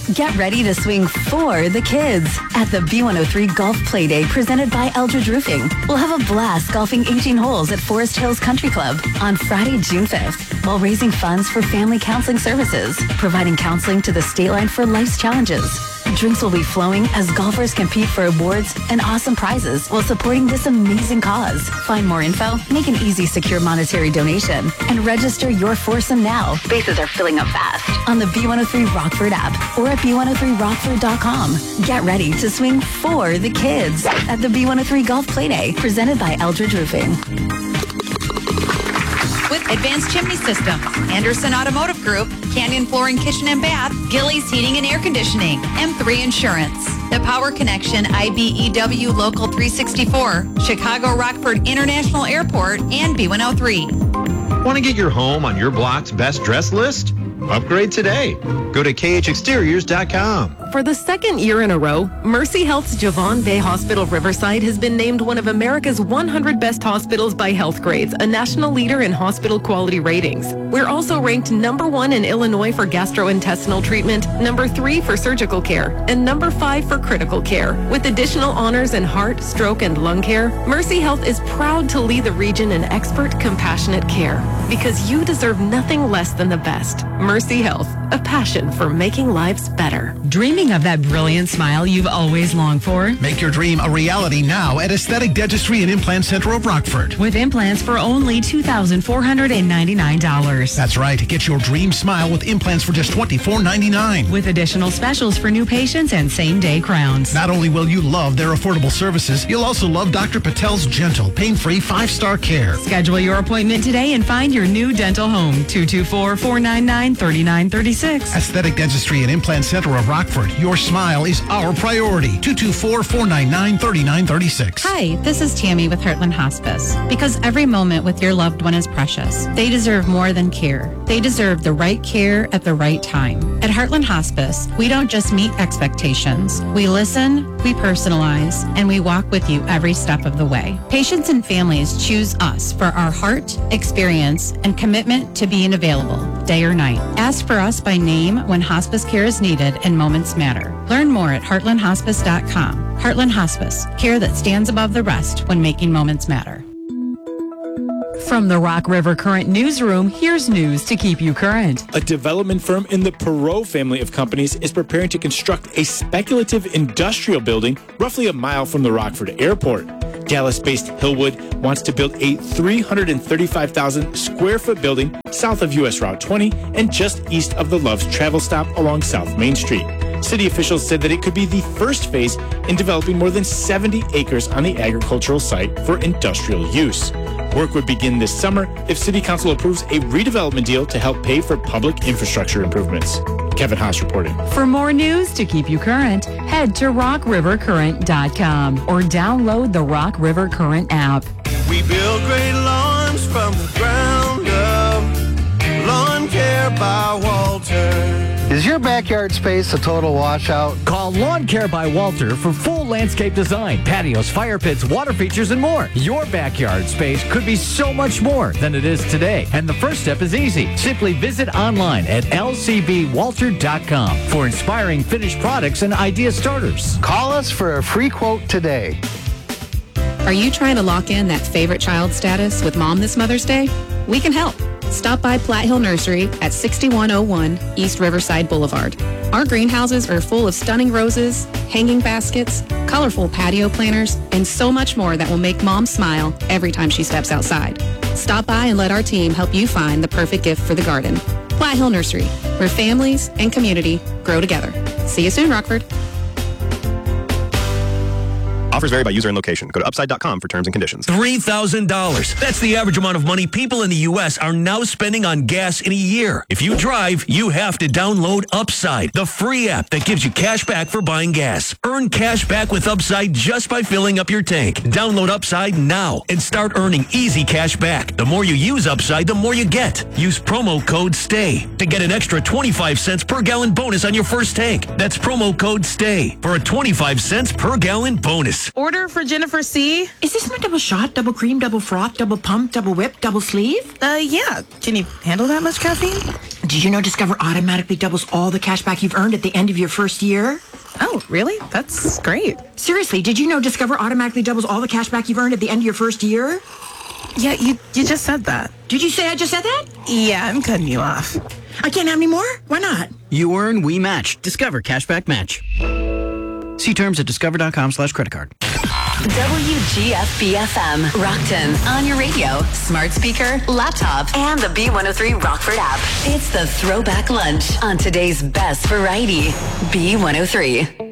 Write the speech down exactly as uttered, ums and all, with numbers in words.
Get ready to swing for the kids at the B one oh three Golf Play-Day presented by Eldridge Roofing. We'll have a blast golfing eighteen holes at Forest Hills Country Club on Friday, June fifth, while raising funds for family counseling services, providing counseling to the state line for life's challenges. Drinks will be flowing as golfers compete for awards and awesome prizes while supporting this amazing cause. Find more info, make an easy, secure monetary donation, and register your foursome now. Spaces are filling up fast on the B one oh three Rockford app or at B one oh three Rockford dot com. Get ready to swing for the kids at the B one oh three Golf Play-Day presented by Eldridge Roofing. With Advanced Chimney Systems, Anderson Automotive Group, Canyon Flooring Kitchen and Bath, Gillies Heating and Air Conditioning, M three Insurance, The Power Connection, I B E W Local three sixty-four, Chicago Rockford International Airport, and B one oh three. Want to get your home on your block's best dress list? Upgrade today. Go to K H exteriors dot com. For the second year in a row, Mercy Health's Javon Bay Hospital Riverside has been named one of America's one hundred best hospitals by Health Grades, a national leader in hospital quality ratings. We're also ranked number one in Illinois for gastrointestinal treatment, number three for surgical care, and number five for critical care. With additional honors in heart, stroke, and lung care, Mercy Health is proud to lead the region in expert, compassionate care. Because you deserve nothing less than the best. Mercy Health, a passion for making lives better. Dreaming of that brilliant smile you've always longed for? Make your dream a reality now at Aesthetic Dentistry and Implant Center of Rockford. With implants for only two thousand four hundred ninety-nine dollars. That's right. Get your dream smile with implants for just twenty-four ninety-nine. With additional specials for new patients and same-day crowns. Not only will you love their affordable services, you'll also love Doctor Patel's gentle, pain-free, five-star care. Schedule your appointment today and find your new dental home. two two four, four nine nine, three nine three six. Aesthetic Dentistry and Implant Center of Rockford. Your smile is our priority. two two four, four nine nine, three nine three six. Hi, this is Tammy with Heartland Hospice. Because every moment with your loved one is precious, they deserve more than care. They deserve the right care at the right time. At Heartland Hospice, we don't just meet expectations. We listen, we personalize, and we walk with you every step of the way. Patients and families choose us for our heart, experience, and commitment to being available, day or night. Ask for us by name when hospice care is needed and moments matter. Learn more at heartland hospice dot com. Heartland Hospice, care that stands above the rest when making moments matter. From the Rock River Current Newsroom, here's news to keep you current. A development firm in the Perot family of companies is preparing to construct a speculative industrial building roughly a mile from the Rockford Airport. Dallas-based Hillwood wants to build a three hundred thirty-five thousand square foot building south of U S Route twenty and just east of the Love's travel stop along South Main Street. City officials said that it could be the first phase in developing more than seventy acres on the agricultural site for industrial use. Work would begin this summer if City Council approves a redevelopment deal to help pay for public infrastructure improvements. Kevin Haas reporting. For more news to keep you current, head to rock river current dot com or download the Rock River Current app. We build great lawns from the ground up. Lawn Care by Walter. Is your backyard space a total washout? Call Lawn Care by Walter for full landscape design, patios, fire pits, water features, and more. Your backyard space could be so much more than it is today. And the first step is easy. Simply visit online at L C B walter dot com for inspiring finished products and idea starters. Call us for a free quote today. Are you trying to lock in that favorite child status with mom this Mother's Day? We can help. Stop by Platte Hill Nursery at sixty-one oh one East Riverside Boulevard. Our greenhouses are full of stunning roses, hanging baskets, colorful patio planters, and so much more that will make mom smile every time she steps outside. Stop by and let our team help you find the perfect gift for the garden. Platte Hill Nursery, where families and community grow together. See you soon, Rockford. Offers vary by user and location. Go to upside dot com for terms and conditions. three thousand dollars. That's the average amount of money people in the U S are now spending on gas in a year. If you drive, you have to download Upside, the free app that gives you cash back for buying gas. Earn cash back with Upside just by filling up your tank. Download Upside now and start earning easy cash back. The more you use Upside, the more you get. Use promo code STAY to get an extra twenty-five cents per gallon bonus on your first tank. That's promo code STAY for a twenty-five cents per gallon bonus. Order for Jennifer C. Is this my double shot, double cream, double froth, double pump, double whip, double sleeve? Uh, yeah. Can you handle that much caffeine? Did you know Discover automatically doubles all the cash back you've earned at the end of your first year? Oh, really? That's great. Seriously, did you know Discover automatically doubles all the cash back you've earned at the end of your first year? Yeah, you, you just said that. Did you say I just said that? Yeah, I'm cutting you off. I can't have any more? Why not? You earn, we match. Discover Cashback Match. See terms at discover.com slash credit card. W G F B F M, Rockton, on your radio, smart speaker, laptop, and the B one oh three Rockford app. It's the Throwback Lunch on today's best variety, B one oh three.